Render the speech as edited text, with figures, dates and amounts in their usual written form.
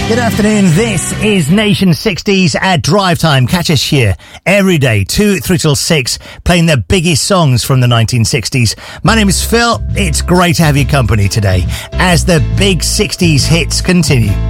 Good afternoon, this is Nation 60s at Drive Time. Catch us here every day, 2 through till 6, playing the biggest songs from the 1960s. My name is Phil, it's great to have your company today as the big 60s hits continue.